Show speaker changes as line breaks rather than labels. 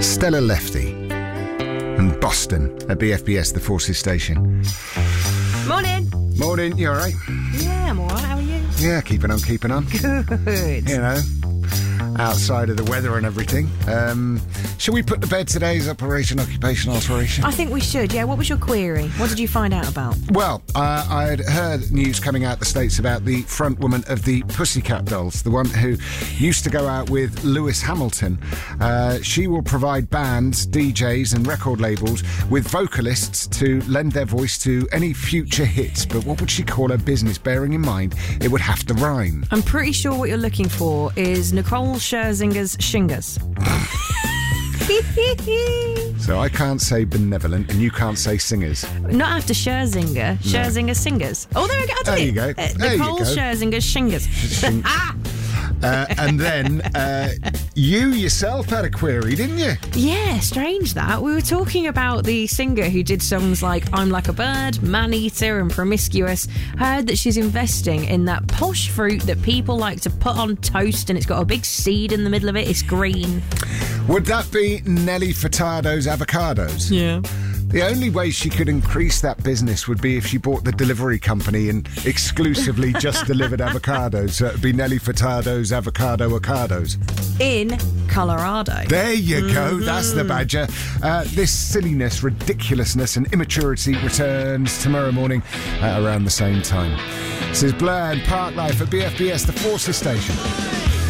Stella Lefty and Boston at BFBS, the Forces station.
Morning.
Morning, you all right?
Yeah, I'm all right. How are you?
Yeah, keeping on.
Good.
You know, outside of the weather and everything. Shall we put to bed today's Operation Occupation Alteration?
I think we should, yeah. What was your query? What did you find out about?
Well, I had heard news coming out the States about the front woman of the Pussycat Dolls, the one who used to go out with Lewis Hamilton. She will provide bands, DJs and record labels with vocalists to lend their voice to any future hits. But what would she call her business, bearing in mind it would have to rhyme?
I'm pretty sure what you're looking for is Nicole Scherzinger's Shingers.
So I can't say benevolent and you can't say singers.
Not after Scherzinger. Scherzinger Singers. Oh, there we go.
There you go.
Nicole Scherzinger's Shingers.
And then you yourself had a query, didn't you?
Yeah, strange that. We were talking about the singer who did songs like I'm Like a Bird, Man-Eater and Promiscuous. Heard that she's investing in that posh fruit that people like to put on toast and it's got a big seed in the middle of it. It's green.
Would that be Nelly Furtado's avocados?
Yeah.
The only way she could increase that business would be if she bought the delivery company and exclusively just delivered avocados. So it would be Nelly Furtado's avocados.
In Colorado.
There you go. That's the badger. This silliness, ridiculousness and immaturity returns tomorrow morning at around the same time. This is Blur and Park Life at BFBS, the Forces station.